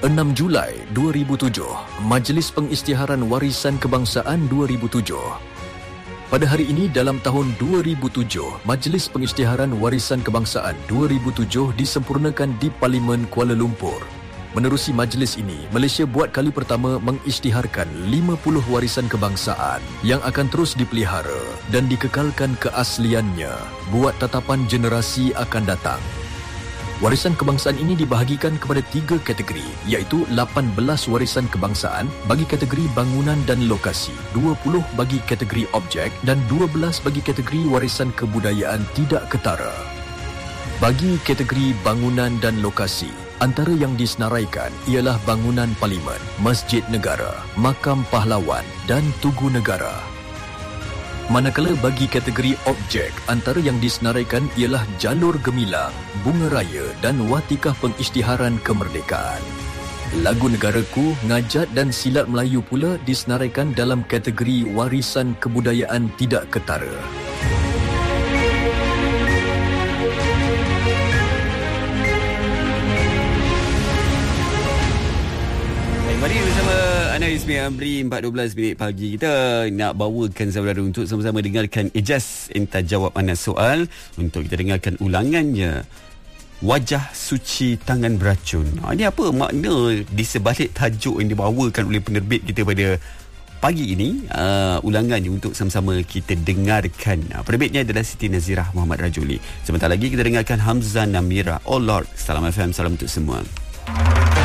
6 Julai 2007, Majlis Pengisytiharan Warisan Kebangsaan 2007. Pada hari ini dalam tahun 2007, Majlis Pengisytiharan Warisan Kebangsaan 2007 disempurnakan di Parlimen Kuala Lumpur. Menerusi majlis ini, Malaysia buat kali pertama mengisytiharkan 50 warisan kebangsaan yang akan terus dipelihara dan dikekalkan keasliannya buat tatapan generasi akan datang. Warisan kebangsaan ini dibahagikan kepada 3 kategori, iaitu 18 warisan kebangsaan bagi kategori bangunan dan lokasi, 20 bagi kategori objek dan 12 bagi kategori warisan kebudayaan tidak ketara. Bagi kategori bangunan dan lokasi, antara yang disenaraikan ialah bangunan parlimen, masjid negara, makam pahlawan dan tugu negara. Manakala bagi kategori objek, antara yang disenaraikan ialah jalur gemilang, bunga raya dan watikah pengisytiharan kemerdekaan. Lagu Negaraku, Ngajat dan Silat Melayu pula disenaraikan dalam kategori warisan kebudayaan tidak ketara. Mari bersama Ana Ismi Amri 4.12 pagi. Kita nak bawakan saudara untuk sama-sama dengarkan Ijaz Entah Jawab Ana Soal. Untuk kita dengarkan ulangannya, Wajah Suci Tangan Beracun. Ini apa makna di sebalik tajuk yang dibawakan oleh penerbit kita pada pagi ini? Ulangannya untuk sama-sama kita dengarkan. Penerbitnya adalah Siti Nazirah Muhammad Rajuli. Sebentar lagi kita dengarkan Hamzah Namira. Oh Lord, Salam FM, salam untuk semua.